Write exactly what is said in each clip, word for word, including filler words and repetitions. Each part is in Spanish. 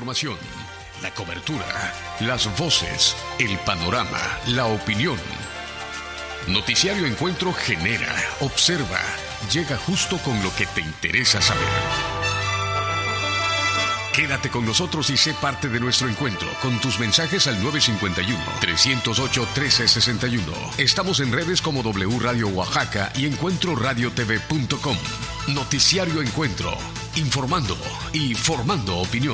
información, la cobertura, las voces, el panorama, la opinión. Noticiario Encuentro genera, observa, llega justo con lo que te interesa saber. Quédate con nosotros y sé parte de nuestro encuentro con tus mensajes al nueve cinco uno, tres cero ocho, uno tres seis uno. Estamos en redes como W Radio Oaxaca y encuentro radio t v punto com. Noticiario Encuentro, informando y formando opinión.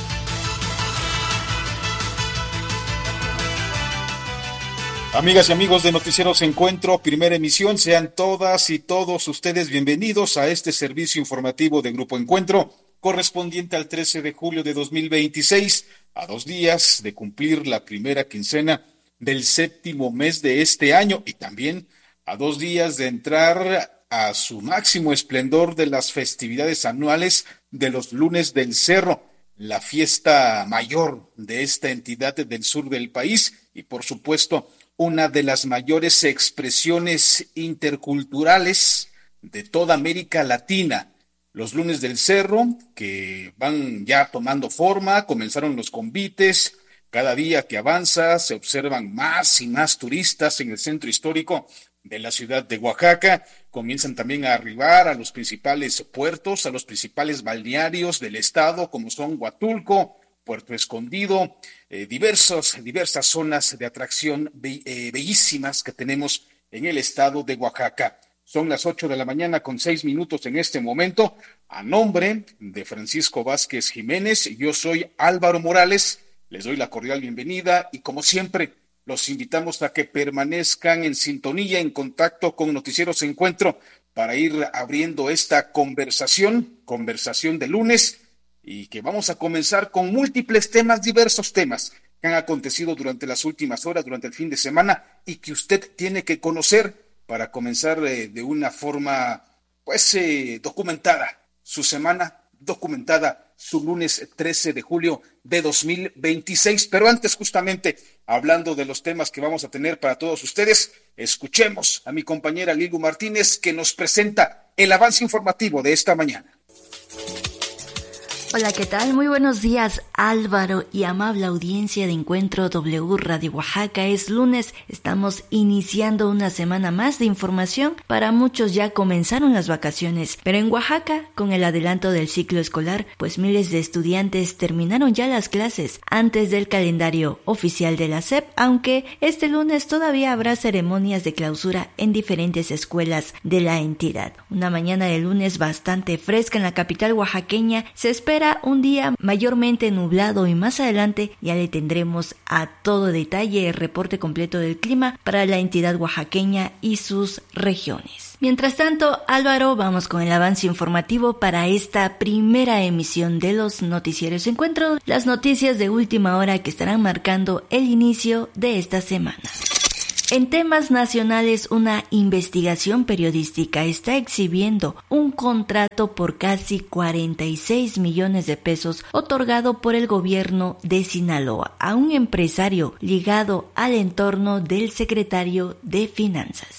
Amigas y amigos de Noticieros Encuentro, primera emisión, sean todas y todos ustedes bienvenidos a este servicio informativo de Grupo Encuentro, correspondiente al trece de julio de dos mil veintiséis, a dos días de cumplir la primera quincena del séptimo mes de este año y también a dos días de entrar a su máximo esplendor de las festividades anuales de los Lunes del Cerro, la fiesta mayor de esta entidad del sur del país y, por supuesto, una de las mayores expresiones interculturales de toda América Latina. Los Lunes del Cerro, que van ya tomando forma, comenzaron los convites, cada día que avanza se observan más y más turistas en el centro histórico de la ciudad de Oaxaca, comienzan también a arribar a los principales puertos, a los principales balnearios del estado, como son Huatulco, Puerto Escondido, eh, diversos, diversas zonas de atracción be- eh, bellísimas que tenemos en el estado de Oaxaca. Son las ocho de la mañana con seis minutos en este momento. A nombre de Francisco Vázquez Jiménez, yo soy Álvaro Morales. Les doy la cordial bienvenida y, como siempre, los invitamos a que permanezcan en sintonía, en contacto con Noticieros Encuentro para ir abriendo esta conversación, conversación de lunes, y que vamos a comenzar con múltiples temas, diversos temas que han acontecido durante las últimas horas, durante el fin de semana y que usted tiene que conocer para comenzar eh, de una forma, pues, eh, documentada su semana, documentada su lunes trece de julio de dos mil veintiséis. Pero antes, justamente, hablando de los temas que vamos a tener para todos ustedes, escuchemos a mi compañera Lilu Martínez, que nos presenta el avance informativo de esta mañana. Hola, ¿qué tal? Muy buenos días, Álvaro y amable audiencia de Encuentro W Radio Oaxaca. Es lunes, estamos iniciando una semana más de información. Para muchos ya comenzaron las vacaciones, pero en Oaxaca, con el adelanto del ciclo escolar, pues miles de estudiantes terminaron ya las clases antes del calendario oficial de la S E P, aunque este lunes todavía habrá ceremonias de clausura en diferentes escuelas de la entidad. Una mañana de lunes bastante fresca en la capital oaxaqueña. Se espera un día mayormente nublado y más adelante ya le tendremos a todo detalle el reporte completo del clima para la entidad oaxaqueña y sus regiones. Mientras tanto, Álvaro, vamos con el avance informativo para esta primera emisión de los Noticieros Encuentro, las noticias de última hora que estarán marcando el inicio de esta semana. En temas nacionales, una investigación periodística está exhibiendo un contrato por casi cuarenta y seis millones de pesos otorgado por el gobierno de Sinaloa a un empresario ligado al entorno del secretario de Finanzas.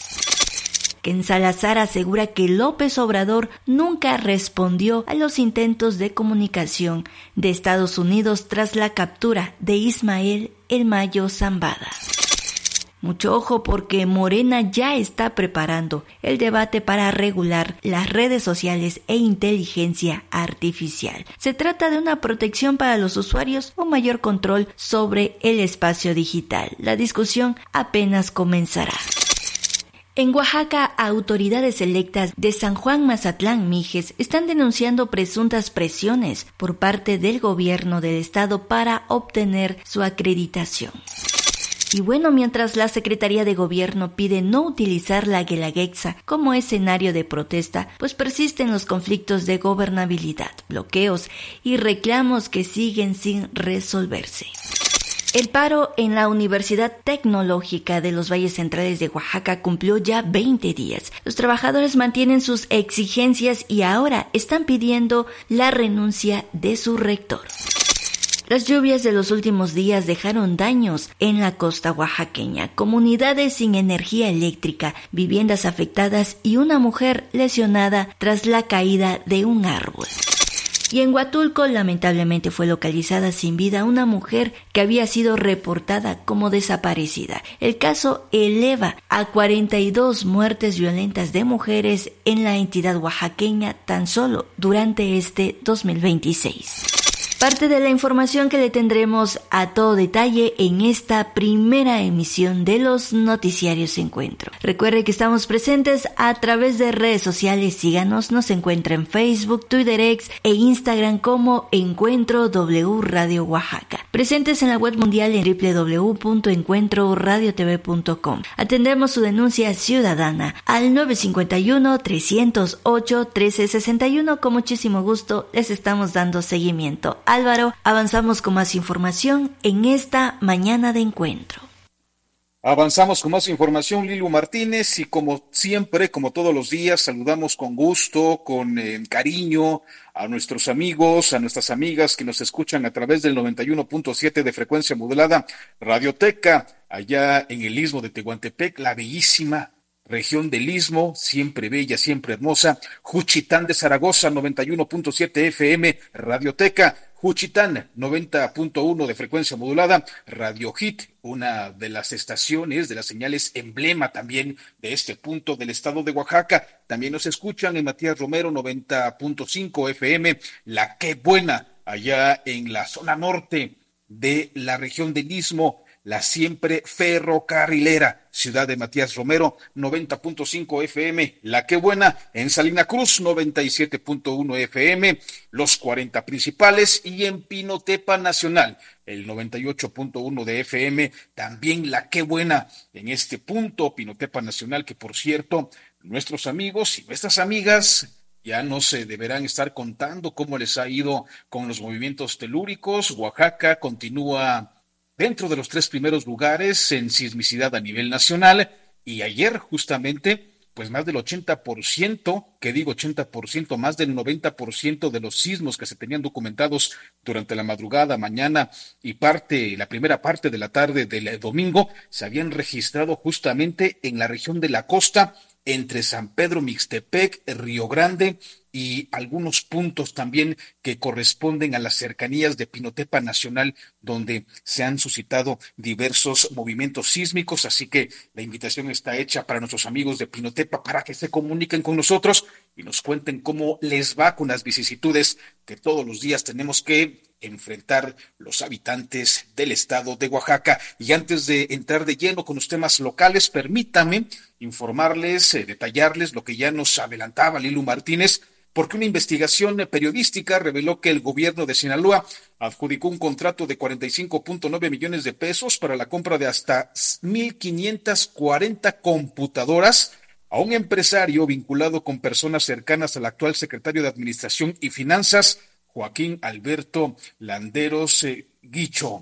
Ken Salazar asegura que López Obrador nunca respondió a los intentos de comunicación de Estados Unidos tras la captura de Ismael El Mayo Zambada. Mucho ojo porque Morena ya está preparando el debate para regular las redes sociales e inteligencia artificial. Se trata de una protección para los usuarios o mayor control sobre el espacio digital. La discusión apenas comenzará. En Oaxaca, autoridades electas de San Juan Mazatlán Mijes están denunciando presuntas presiones por parte del gobierno del estado para obtener su acreditación. Y bueno, mientras la Secretaría de Gobierno pide no utilizar la Guelaguetza como escenario de protesta, pues persisten los conflictos de gobernabilidad, bloqueos y reclamos que siguen sin resolverse. El paro en la Universidad Tecnológica de los Valles Centrales de Oaxaca cumplió ya veinte días. Los trabajadores mantienen sus exigencias y ahora están pidiendo la renuncia de su rector. Las lluvias de los últimos días dejaron daños en la costa oaxaqueña, comunidades sin energía eléctrica, viviendas afectadas y una mujer lesionada tras la caída de un árbol. Y en Huatulco lamentablemente fue localizada sin vida una mujer que había sido reportada como desaparecida. El caso eleva a cuarenta y dos muertes violentas de mujeres en la entidad oaxaqueña tan solo durante este dos mil veintiséis. Parte de la información que le tendremos a todo detalle en esta primera emisión de los Noticiarios Encuentro. Recuerde que estamos presentes a través de redes sociales. Síganos, nos encuentra en Facebook, Twitter X e Instagram como Encuentro W Radio Oaxaca. Presentes en la web mundial en doble u doble u doble u punto encuentro radio t v punto com. Atendemos su denuncia ciudadana al nueve cinco uno, tres cero ocho, uno tres seis uno. Con muchísimo gusto les estamos dando seguimiento. Álvaro, avanzamos con más información en esta mañana de encuentro. Avanzamos con más información, Lilu Martínez, y como siempre, como todos los días, saludamos con gusto, con eh, cariño a nuestros amigos, a nuestras amigas que nos escuchan a través del noventa y uno punto siete de frecuencia modulada, Radioteca, allá en el Istmo de Tehuantepec, la bellísima región del Istmo, siempre bella, siempre hermosa, Juchitán de Zaragoza, noventa y uno punto siete F M, Radioteca, Juchitán, noventa punto uno de frecuencia modulada, Radio Hit, una de las estaciones, de las señales emblema también de este punto del estado de Oaxaca. También nos escuchan en Matías Romero, noventa punto cinco F M, La Qué Buena, allá en la zona norte de la región del Istmo, la siempre ferrocarrilera ciudad de Matías Romero, noventa punto cinco F M, La Qué Buena, en Salina Cruz, noventa y siete punto uno F M, los cuarenta principales, y en Pinotepa Nacional, el noventa y ocho punto uno de F M, también La Qué Buena, en este punto, Pinotepa Nacional, que por cierto, nuestros amigos y nuestras amigas ya no se deberán estar contando cómo les ha ido con los movimientos telúricos. Oaxaca continúa dentro de los tres primeros lugares en sismicidad a nivel nacional, y ayer justamente, pues más del ochenta por ciento, que digo ochenta por ciento, más del noventa por ciento de los sismos que se tenían documentados durante la madrugada, mañana y parte, la primera parte de la tarde del domingo, se habían registrado justamente en la región de la costa, entre San Pedro Mixtepec, Río Grande y algunos puntos también que corresponden a las cercanías de Pinotepa Nacional, donde se han suscitado diversos movimientos sísmicos. Así que la invitación está hecha para nuestros amigos de Pinotepa para que se comuniquen con nosotros y nos cuenten cómo les va con las vicisitudes que todos los días tenemos que enfrentar los habitantes del estado de Oaxaca. Y antes de entrar de lleno con los temas locales, permítame informarles, eh, detallarles lo que ya nos adelantaba Lilu Martínez, porque una investigación periodística reveló que el gobierno de Sinaloa adjudicó un contrato de cuarenta y cinco punto nueve millones de pesos para la compra de hasta mil quinientas cuarenta computadoras a un empresario vinculado con personas cercanas al actual secretario de Administración y Finanzas, Joaquín Alberto Landeros eh, Guicho.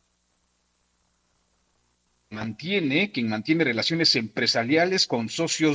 Mantiene, quien mantiene relaciones empresariales con socios